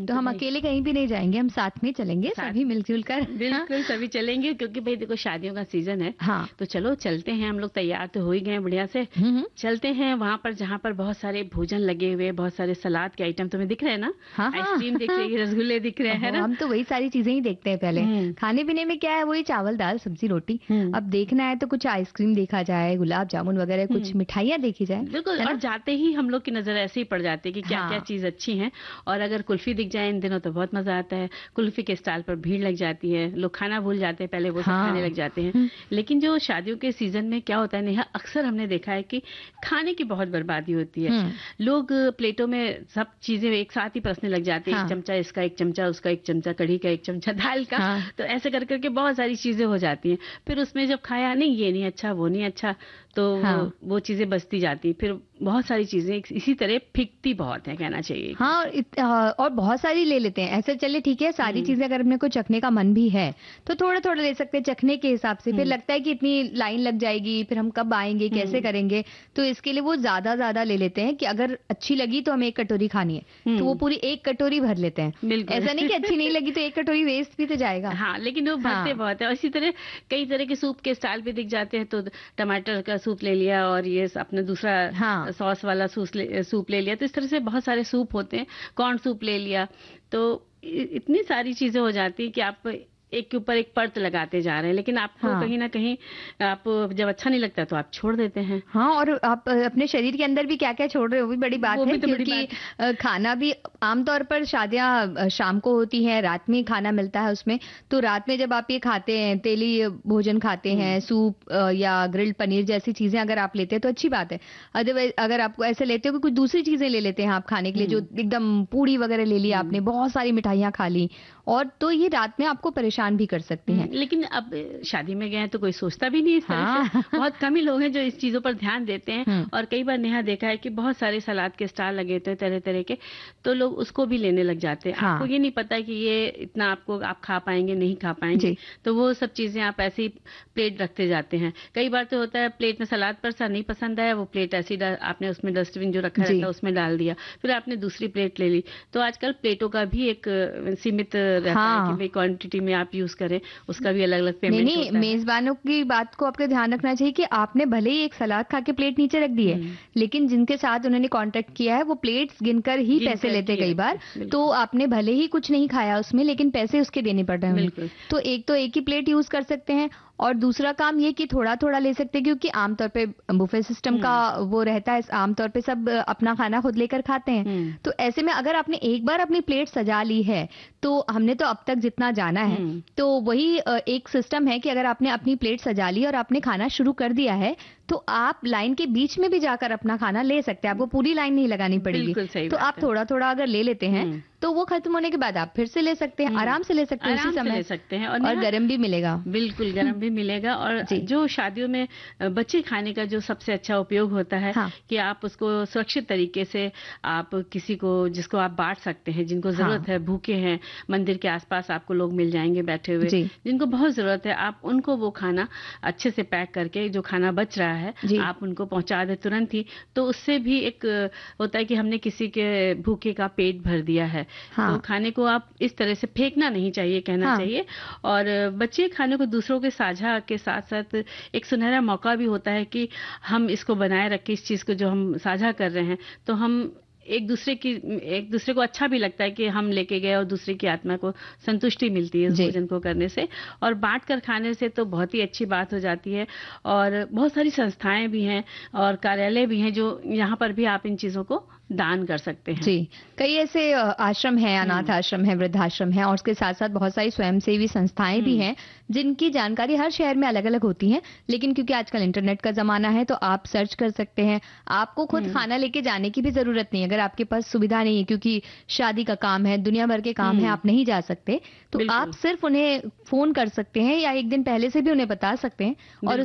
तो हम अकेले कहीं भी नहीं जाएंगे, हम साथ में चलेंगे, सभी मिलजुल कर। बिल्कुल सभी चलेंगे, क्योंकि भाई देखो शादियों का सीजन है। हाँ, तो चलो चलते हैं, हम लोग तैयार तो हो ही गए बढ़िया से। चलते हैं वहाँ पर जहाँ पर बहुत सारे भोजन लगे हुए, बहुत सारे सलाद के आइटम तुम्हें दिख रहे हैं ना? आइसक्रीम दिख रही है, रसगुल्ले दिख रहे हैं ना? हम तो वही सारी चीजें ही देखते हैं पहले। खाने पीने में क्या है, वही चावल दाल सब्जी रोटी। अब देखना है तो कुछ आइसक्रीम देखा जाए, गुलाब जामुन वगैरह कुछ मिठाइयाँ देखी जाए। बिल्कुल, और जाते ही हम लोग की नजर ऐसे ही पड़ जाती है कि क्या क्या चीज अच्छी है। और अगर कुल्फी दिख जाए इन दिनों तो बहुत मजा आता है। कुल्फी के स्टॉल पर भीड़ लग जाती है, लोग खाना भूल जाते हैं, पहले वो सब खाने लग जाते हैं। लेकिन जो शादियों के सीजन में क्या होता है नेहा, अक्सर हमने देखा है कि खाने की बहुत बर्बादी होती है। लोग प्लेटों में सब चीजें एक साथ ही परसने लग जाते हैं। एक चमचा इसका, एक चमचा उसका, एक चमचा कढ़ी का, एक चमचा दाल का। तो ऐसे कर करके बहुत सारी चीजें हो जाती हैं। फिर उसमें जब खाया नहीं, ये नहीं अच्छा, वो नहीं अच्छा, तो वो चीजें बचती जाती। फिर बहुत सारी चीजें इसी तरह फिकती बहुत है, कहना चाहिए। और बहुत सारी ले लेते हैं ऐसे। चलिए ठीक है, सारी चीजें अगर अपने को चखने का मन भी है तो थोड़ा थोड़ा ले सकते हैं चखने के हिसाब से। फिर लगता है कि इतनी लाइन लग जाएगी, फिर हम कब आएंगे, कैसे करेंगे, तो इसके लिए वो ज्यादा ले लेते हैं कि अगर अच्छी लगी तो हमें 1 कटोरी खानी है तो वो पूरी 1 कटोरी भर लेते हैं। ऐसा नहीं कि अच्छी नहीं लगी तो 1 कटोरी वेस्ट भी तो जाएगा। हाँ, लेकिन वो भरते बहुत है। और इसी तरह कई तरह के सूप के स्टाइल भी दिख जाते हैं, तो टमाटर का सूप ले लिया और ये अपना दूसरा सॉस वाला सूप ले लिया। तो इस तरह से बहुत सारे सूप होते हैं, कॉर्न सूप ले लिया। तो इतनी सारी चीजें हो जाती है कि आप एक के ऊपर एक परत लगाते जा रहे हैं, लेकिन आपको कहीं ना कहीं आप जब अच्छा नहीं लगता तो आप छोड़ देते हैं। और आप अपने शरीर के अंदर भी क्या क्या छोड़ रहे हो, वो भी बड़ी बात है। क्योंकि खाना भी आमतौर पर शादियां शाम को होती हैं, रात में खाना मिलता है उसमें। तो रात में जब आप ये खाते हैं, तेली भोजन खाते हैं, सूप या ग्रिल्ड पनीर जैसी चीजें अगर आप लेते हैं तो अच्छी बात है। अदरवाइज अगर आपको ऐसे लेते हो कि कुछ दूसरी चीजें ले लेते हैं आप खाने के लिए, जो एकदम पूड़ी वगैरह ले लिया आपने, बहुत सारी मिठाइयाँ खा ली, और तो ये रात में आपको परेशान भी कर सकती हैं। लेकिन अब शादी में गए हैं तो कोई सोचता भी नहीं इस तरह से। बहुत कम ही लोग हैं जो इस चीजों पर ध्यान देते हैं। और कई बार नेहा देखा है कि बहुत सारे सलाद के स्टाल लगे होते हैं तरह तरह के, तो लोग उसको भी लेने लग जाते हैं। आपको ये नहीं पता कि ये इतना आप खा पाएंगे नहीं खा पाएंगे, तो वो सब चीजें आप ऐसे ही प्लेट रखते जाते हैं। कई बार तो होता है प्लेट में सलाद पर सा नहीं पसंद आया, वो प्लेट ऐसी आपने उसमें डस्टबिन जो रखा रहता है उसमें डाल दिया, फिर आपने दूसरी प्लेट ले ली। तो आजकल प्लेटों का भी एक सीमित रहता है कि भाई क्वांटिटी में आप यूज करें, उसका भी अलग अलग पेमेंट होता है। मेजबानों की बात को आपको ध्यान रखना चाहिए कि आपने भले ही एक सलाद खा के प्लेट नीचे रख दी है, लेकिन जिनके साथ उन्होंने कांटेक्ट किया है वो प्लेट्स गिनकर ही पैसे लेते कई बार। तो आपने भले ही कुछ नहीं खाया उसमें, लेकिन पैसे उसके देने पड़ रहे हैं। तो एक ही प्लेट यूज कर सकते हैं। और दूसरा काम ये कि थोड़ा थोड़ा ले सकते हैं, क्योंकि आमतौर पे बुफे सिस्टम का वो रहता है, आमतौर पे सब अपना खाना खुद लेकर खाते हैं। तो ऐसे में अगर आपने एक बार अपनी प्लेट सजा ली है, तो हमने तो अब तक जितना जाना है, तो वही एक सिस्टम है कि अगर आपने अपनी प्लेट सजा ली और आपने खाना शुरू कर दिया है, तो आप लाइन के बीच में भी जाकर अपना खाना ले सकते हैं। आपको पूरी लाइन नहीं लगानी पड़ेगी। तो आप थोड़ा थोड़ा अगर ले लेते हैं तो वो खत्म होने के बाद आप फिर से ले सकते हैं, आराम से ले सकते हैं, उसी समय ले सकते हैं। और गरम भी मिलेगा। बिल्कुल गरम भी मिलेगा। और जो शादियों में बचे खाने का जो सबसे अच्छा उपयोग होता है कि आप उसको सुरक्षित तरीके से आप किसी को, जिसको आप बांट सकते हैं, जिनको जरूरत है, भूखे हैं, मंदिर के आसपास आपको लोग मिल जाएंगे बैठे हुए, जिनको बहुत जरूरत है, आप उनको वो खाना अच्छे से पैक करके, जो खाना बच रहा है आप उनको पहुंचा दे तुरंत ही। तो उससे भी एक होता है कि हमने किसी के भूखे का पेट भर दिया है। तो खाने को आप इस तरह से फेंकना नहीं चाहिए, कहना चाहिए। और बचे खाने को दूसरों के साझा के साथ साथ एक सुनहरा मौका भी होता है कि हम इसको बनाए रखें, इस चीज को जो हम साझा कर रहे हैं, तो हम एक दूसरे को अच्छा भी लगता है कि हम लेके गए, और दूसरे की आत्मा को संतुष्टि मिलती है इस भोजन को करने से। और बांट कर खाने से तो बहुत ही अच्छी बात हो जाती है। और बहुत सारी संस्थाएं भी हैं और कार्यालय भी हैं जो यहाँ पर भी आप इन चीजों को दान कर सकते हैं। कई ऐसे आश्रम हैं, अनाथ आश्रम है, वृद्धाश्रम है, और उसके साथ साथ बहुत सारी स्वयंसेवी संस्थाएं भी हैं जिनकी जानकारी हर शहर में अलग अलग होती है। लेकिन क्योंकि आजकल इंटरनेट का जमाना है तो आप सर्च कर सकते हैं। आपको खुद खाना लेके जाने की भी जरूरत नहीं, अगर आपके पास सुविधा नहीं है, क्योंकि शादी का काम है, दुनिया भर के काम है, आप नहीं जा सकते, तो आप सिर्फ उन्हें फोन कर सकते हैं या एक दिन पहले से भी उन्हें बता सकते हैं और